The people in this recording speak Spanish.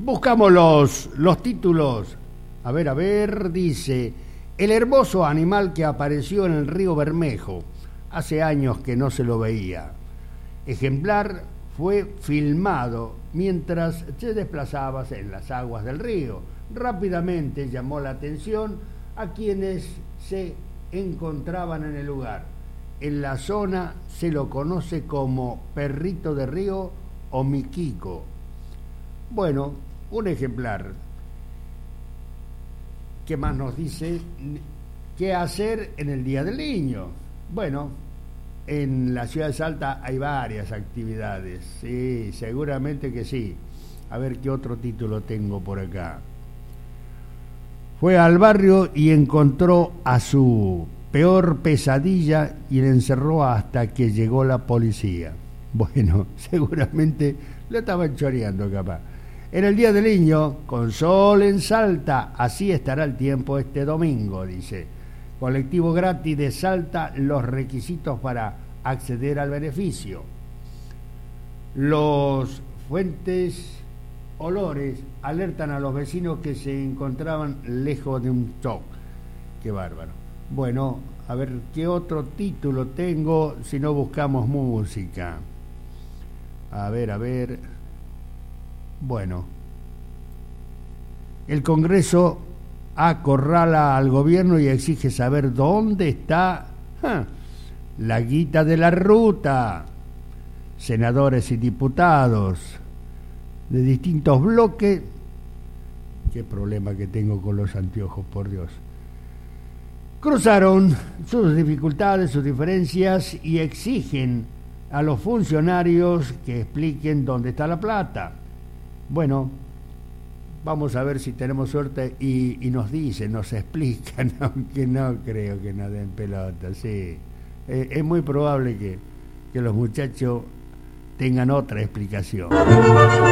Buscamos los títulos. A ver, dice: el hermoso animal que apareció en el río Bermejo. Hace años que no se lo veía. Ejemplar fue filmado mientras se desplazaba en las aguas del río. Rápidamente llamó la atención a quienes se encontraban en el lugar. En la zona se lo conoce como perrito de río o miquico. Bueno, un ejemplar. ¿Qué más nos dice? ¿Qué hacer en el Día del Niño? Bueno, en la ciudad de Salta hay varias actividades. Sí, seguramente que sí. A ver qué otro título tengo por acá. Fue al barrio y encontró a su peor pesadilla y le encerró hasta que llegó la policía. Bueno, seguramente lo estaban choreando capaz. En el Día del Niño, con sol en Salta, así estará el tiempo este domingo, dice. Colectivo gratis de Salta, los requisitos para acceder al beneficio. Los fuentes olores alertan a los vecinos que se encontraban lejos de un shock. Qué bárbaro. Bueno, a ver qué otro título tengo si no buscamos música. A ver. Bueno. El Congreso acorrala al gobierno y exige saber dónde está la guita de la ruta. Senadores y diputados de distintos bloques. Qué problema que tengo con los anteojos, por Dios. Cruzaron sus dificultades, sus diferencias y exigen a los funcionarios que expliquen dónde está la plata. Bueno, vamos a ver si tenemos suerte y nos dicen, nos explican, aunque no creo que nos den pelota, sí. Es muy probable que los muchachos tengan otra explicación.